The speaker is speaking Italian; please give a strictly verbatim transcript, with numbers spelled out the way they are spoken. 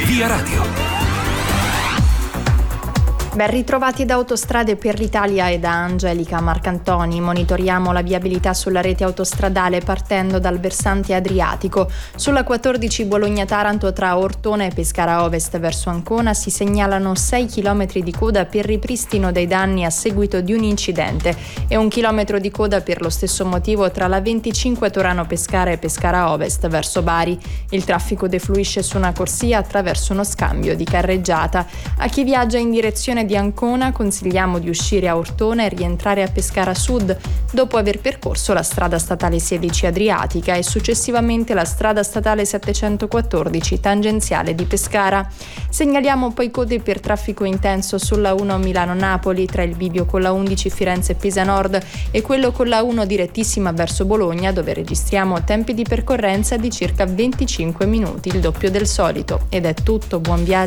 Via Radio. Ben ritrovati da Autostrade per l'Italia e da Angelica Marcantoni. Monitoriamo la viabilità sulla rete autostradale partendo dal versante adriatico. Sulla quattordici Bologna-Taranto tra Ortona e Pescara Ovest verso Ancona si segnalano sei chilometri di coda per ripristino dei danni a seguito di un incidente e un chilometro di coda per lo stesso motivo tra la venticinque Torano-Pescara e Pescara Ovest verso Bari. Il traffico defluisce su una corsia attraverso uno scambio di carreggiata. A chi viaggia in direzione di Ancona consigliamo di uscire a Ortona e rientrare a Pescara Sud dopo aver percorso la strada statale sedici Adriatica e successivamente la strada statale settecentoquattordici tangenziale di Pescara. Segnaliamo poi code per traffico intenso sulla uno Milano-Napoli tra il bivio con la undici Firenze-Pisa Nord e quello con la uno direttissima verso Bologna, dove registriamo tempi di percorrenza di circa venticinque minuti, il doppio del solito. Ed è tutto, buon viaggio.